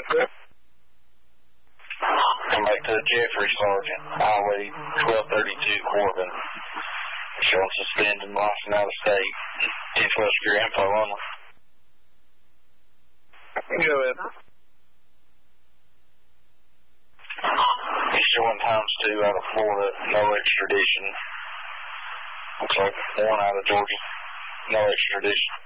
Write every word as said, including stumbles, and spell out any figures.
good. Come back to Jeffrey Sergeant, Highway twelve thirty-two Corbin. Showing suspended and licensed out of state. ten twelve your info only. Go ahead. He's showing times two out of Florida, no extradition. Looks like one out of Georgia, no extradition.